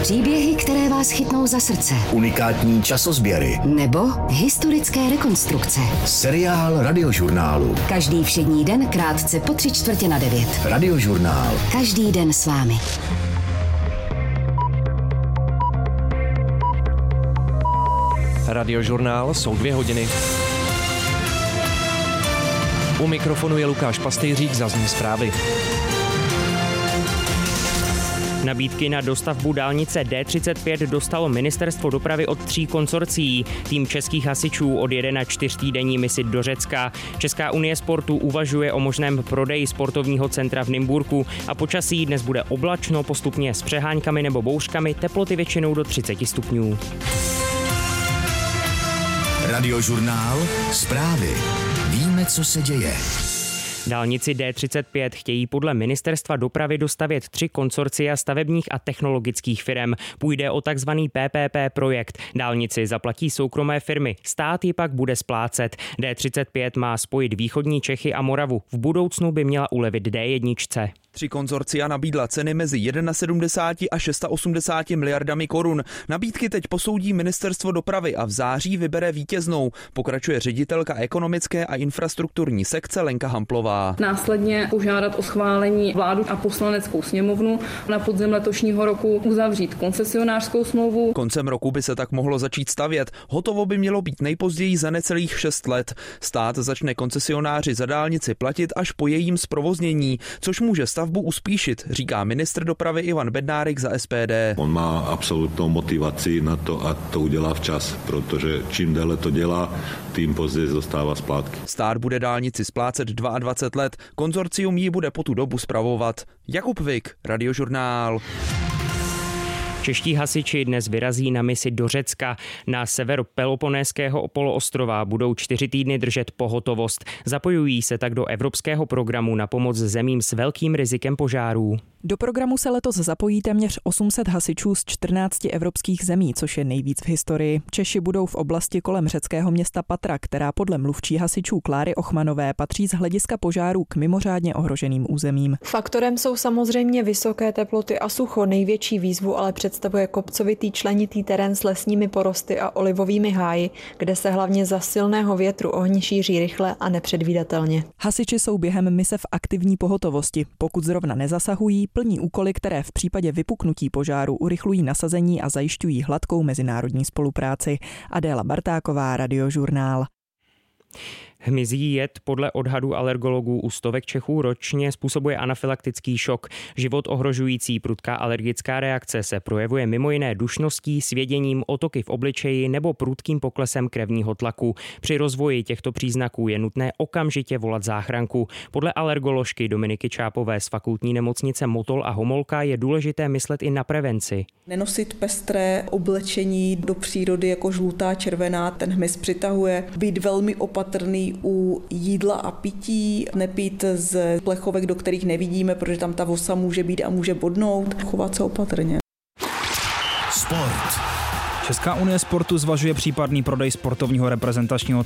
Příběhy, které vás chytnou za srdce. Unikátní časozběry. Nebo historické rekonstrukce. Seriál Radiožurnálu. Každý všední den krátce po 8:45. Radiožurnál. Každý den s vámi. Radiožurnál jsou 2 hodiny. U mikrofonu je Lukáš Pastýřík, zazní zprávy. Nabídky na dostavbu dálnice D35 dostalo ministerstvo dopravy od 3 konsorcií. Tým českých hasičů odjede na 4týdenní misi do Řecka. Česká unie sportu uvažuje o možném prodeji sportovního centra v Nymburku a počasí dnes bude oblačno, postupně s přeháňkami nebo bouřkami, teploty většinou do 30 stupňů. Radiožurnál. Zprávy. Víme, co se děje. Dálnici D35 chtějí podle ministerstva dopravy dostavět 3 konsorcia stavebních a technologických firem. Půjde o takzvaný PPP projekt. Dálnici zaplatí soukromé firmy. Stát ji pak bude splácet. D35 má spojit východní Čechy a Moravu. V budoucnu by měla ulevit D1. 3 konzorcia nabídla ceny mezi 71 a 680 miliardami korun. Nabídky teď posoudí ministerstvo dopravy a v září vybere vítěznou, pokračuje ředitelka ekonomické a infrastrukturní sekce Lenka Hamplová. Následně požádat o schválení vládu a poslaneckou sněmovnu, na podzim letošního roku uzavřít koncesionářskou smlouvu. Koncem roku by se tak mohlo začít stavět. Hotovo by mělo být nejpozději za necelých 6 let. Stát začne koncesionáři za dálnici platit až po jejím zprovoznění, což může stavbu uspíšit, říká ministr dopravy Ivan Bednárik za SPD. On má absolutnou motivaci na to, a to udělá včas, protože čím déle to dělá, tím později dostává splátky. Stát bude dálnici splácet 22 let, konzorcium ji bude po tu dobu spravovat. Jakub Vik, Radiožurnál. Čeští hasiči dnes vyrazí na misi do Řecka. Na severu Peloponeského poloostrova budou 4 týdny držet pohotovost. Zapojují se tak do evropského programu na pomoc zemím s velkým rizikem požárů. Do programu se letos zapojí téměř 800 hasičů z 14 evropských zemí, což je nejvíc v historii. Češi budou v oblasti kolem řeckého města Patra, která podle mluvčí hasičů Kláry Ochmanové patří z hlediska požárů k mimořádně ohroženým územím. Faktorem jsou samozřejmě vysoké teploty a sucho. Největší výzvu ale představuje kopcovitý členitý terén s lesními porosty a olivovými háji, kde se hlavně za silného větru ohni šíří rychle a nepředvídatelně. Hasiči jsou během mise v aktivní pohotovosti. Pokud zrovna nezasahují, plní úkoly, které v případě vypuknutí požáru urychlují nasazení a zajišťují hladkou mezinárodní spolupráci. Adéla Bartáková, Radiožurnál. Hmyzí jed podle odhadů alergologů u stovek Čechů ročně způsobuje anafylaktický šok. Život ohrožující prudká alergická reakce se projevuje mimo jiné dušností, svěděním, otoky v obličeji nebo prudkým poklesem krevního tlaku. Při rozvoji těchto příznaků je nutné okamžitě volat záchranku. Podle alergoložky Dominiky Čápové z fakultní nemocnice Motol a Homolka je důležité myslet i na prevenci. Nenosit pestré oblečení do přírody jako žlutá, červená, ten hmyz přitahuje. Být velmi opatrný u jídla a pití, nepít z plechovek, do kterých nevidíme, protože tam ta vosa může být a může bodnout. Chovat se opatrně. Sport. Česká unie sportu zvažuje případný prodej sportovního reprezentačního